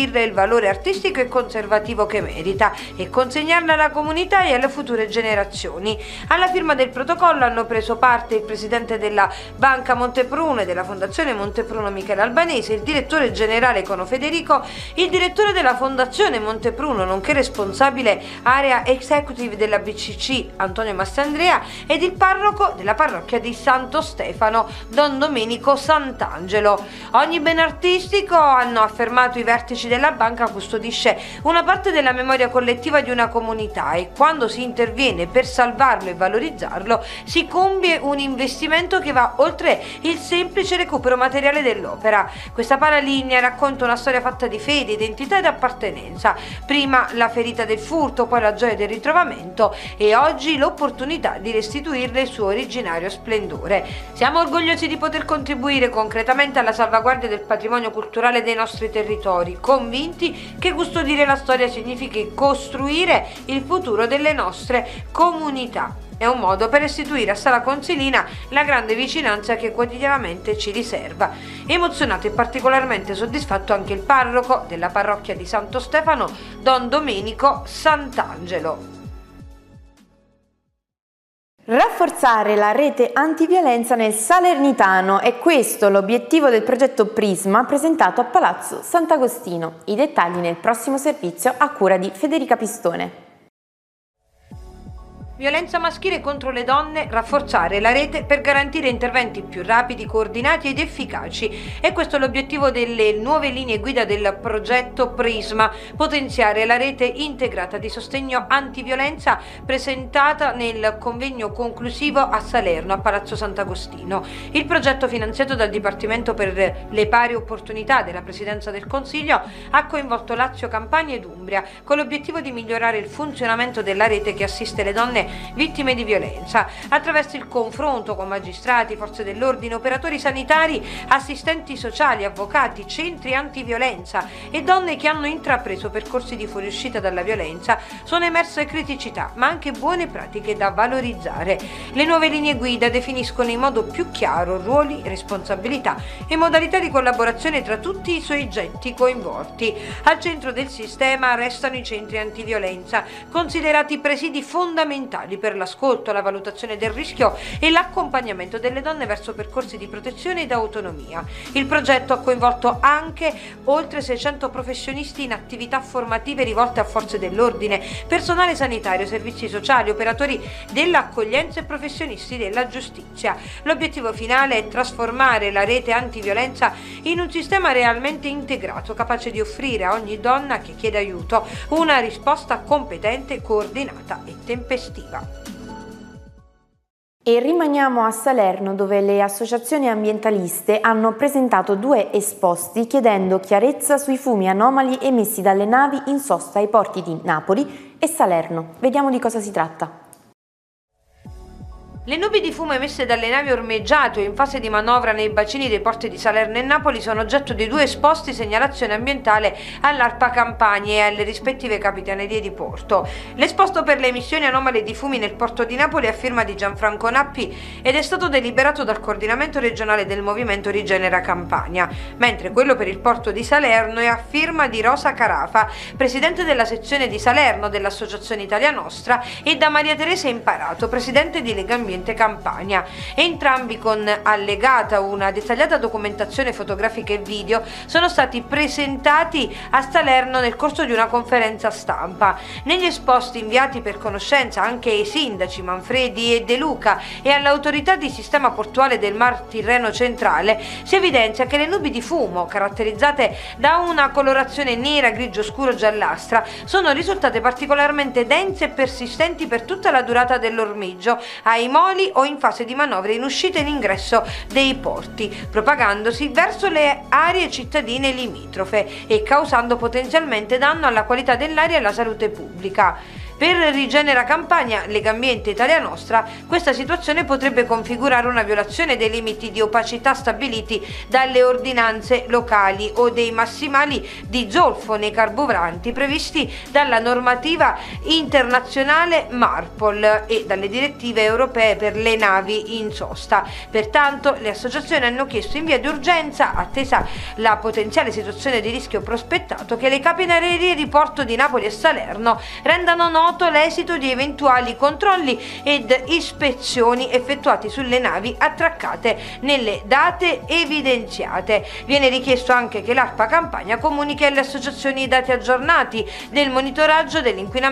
restituirle il valore artistico e conservativo che merita e consegnarla alla comunità e alle future generazioni. Alla firma del protocollo hanno preso parte il presidente della Banca Montepruno e della Fondazione Montepruno Michele Albanese, il direttore generale Cono Federico, il direttore della Fondazione Montepruno nonché responsabile area executive della BCC Antonio Mastrandrea ed il parroco della parrocchia di Santo Stefano Don Domenico Sant'Angelo. Ogni bene artistico, hanno affermato i vertici della banca, custodisce una parte della memoria collettiva di una comunità e quando si interviene per salvarlo e valorizzarlo si compie un investimento che va oltre il semplice recupero materiale dell'opera. Questa paralinea racconta una storia fatta di fede, identità ed appartenenza, prima la ferita del furto, poi la gioia del ritrovamento e oggi l'opportunità di restituirle il suo originario splendore. Siamo orgogliosi di poter contribuire concretamente alla salvaguardia del patrimonio culturale dei nostri territori, convinti che custodire la storia significhi costruire il futuro delle nostre comunità. È un modo per restituire a Sala Consilina la grande vicinanza che quotidianamente ci riserva. Emozionato e particolarmente soddisfatto anche il parroco della parrocchia di Santo Stefano, Don Domenico Sant'Angelo. Rafforzare la rete antiviolenza nel Salernitano è questo l'obiettivo del progetto Prisma presentato a Palazzo Sant'Agostino. I dettagli nel prossimo servizio a cura di Federica Pistone. Violenza maschile contro le donne, rafforzare la rete per garantire interventi più rapidi, coordinati ed efficaci. E questo è l'obiettivo delle nuove linee guida del progetto Prisma, potenziare la rete integrata di sostegno antiviolenza presentata nel convegno conclusivo a Salerno, a Palazzo Sant'Agostino. Il progetto, finanziato dal Dipartimento per le Pari Opportunità della Presidenza del Consiglio, ha coinvolto Lazio, Campania ed Umbria, con l'obiettivo di migliorare il funzionamento della rete che assiste le donne vittime di violenza attraverso il confronto con magistrati, forze dell'ordine, operatori sanitari, assistenti sociali, avvocati, centri antiviolenza e donne che hanno intrapreso percorsi di fuoriuscita dalla violenza. Sono emerse criticità, ma anche buone pratiche da valorizzare. Le nuove linee guida definiscono in modo più chiaro ruoli, responsabilità e modalità di collaborazione tra tutti i soggetti coinvolti. Al centro del sistema restano i centri antiviolenza, considerati presidi fondamentali per l'ascolto, la valutazione del rischio e l'accompagnamento delle donne verso percorsi di protezione ed autonomia. Il progetto ha coinvolto anche oltre 600 professionisti in attività formative rivolte a forze dell'ordine, personale sanitario, servizi sociali, operatori dell'accoglienza e professionisti della giustizia. L'obiettivo finale è trasformare la rete antiviolenza in un sistema realmente integrato, capace di offrire a ogni donna che chiede aiuto una risposta competente, coordinata e tempestiva. E rimaniamo a Salerno, dove le associazioni ambientaliste hanno presentato 2 esposti chiedendo chiarezza sui fumi anomali emessi dalle navi in sosta ai porti di Napoli e Salerno. Vediamo di cosa si tratta. Le nubi di fumo emesse dalle navi ormeggiate o in fase di manovra nei bacini dei porti di Salerno e Napoli sono oggetto di 2 esposti segnalazione ambientale all'ARPA Campania e alle rispettive capitanerie di porto. L'esposto per le emissioni anomale di fumi nel porto di Napoli è a firma di Gianfranco Nappi ed è stato deliberato dal coordinamento regionale del movimento Rigenera Campania, mentre quello per il porto di Salerno è a firma di Rosa Carafa, presidente della sezione di Salerno dell'Associazione Italia Nostra, e da Maria Teresa Imparato, presidente di Lega Ambiente Campania. Entrambi, con allegata una dettagliata documentazione fotografica e video, sono stati presentati a Salerno nel corso di una conferenza stampa. Negli esposti inviati per conoscenza anche ai sindaci Manfredi e De Luca e all'autorità di sistema portuale del Mar Tirreno centrale, si evidenzia che le nubi di fumo, caratterizzate da una colorazione nera, grigio scuro, giallastra, sono risultate particolarmente dense e persistenti per tutta la durata dell'ormeggio, ai moli o in fase di manovre in uscita e in ingresso dei porti, propagandosi verso le aree cittadine limitrofe e causando potenzialmente danno alla qualità dell'aria e alla salute pubblica. Per Rigenera Campania, Legambiente Italia Nostra, questa situazione potrebbe configurare una violazione dei limiti di opacità stabiliti dalle ordinanze locali o dei massimali di zolfo nei carburanti previsti dalla normativa internazionale MARPOL e dalle direttive europee per le navi in sosta. Pertanto le associazioni hanno chiesto in via di urgenza, attesa la potenziale situazione di rischio prospettato, che le Capitanerie di Porto di Napoli e Salerno rendano noto l'esito di eventuali controlli ed ispezioni effettuati sulle navi attraccate nelle date evidenziate. Viene richiesto anche che l'ARPA Campania comunichi alle associazioni i dati aggiornati del monitoraggio dell'inquinamento